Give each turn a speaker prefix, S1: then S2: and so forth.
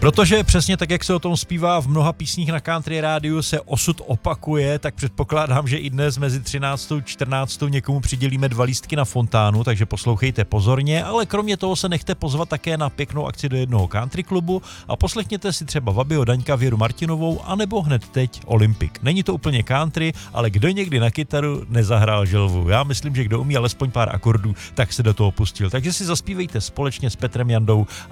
S1: Protože přesně tak, jak se o tom zpívá v mnoha písních na Country rádiu, se osud opakuje, tak předpokládám, že i dnes mezi 13. a 14. někomu přidělíme 2 lístky na fontánu, takže poslouchejte pozorně, ale kromě toho se nechte pozvat také na pěknou akci do jednoho country klubu a poslechněte si třeba Vabyho Daňka, Věru Martinovou, anebo hned teď Olympic. Není to úplně country, ale kdo někdy na kytaru nezahrál želvu? Já myslím, že kdo umí alespoň pár akordů, tak se do toho pustil. Takže si zaspívejte společně s Petrem Jandou